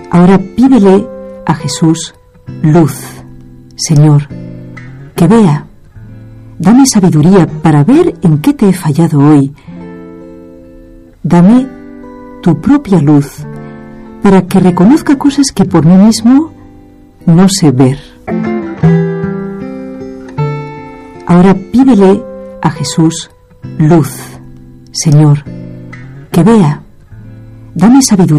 Ahora pídele a Jesús luz, Señor, que vea. Dame sabiduría para ver en qué te he fallado hoy. Dame tu propia luz para que reconozca cosas que por mí mismo no sé ver. Ahora pídele a Jesús luz, Señor, que vea. Dame sabiduría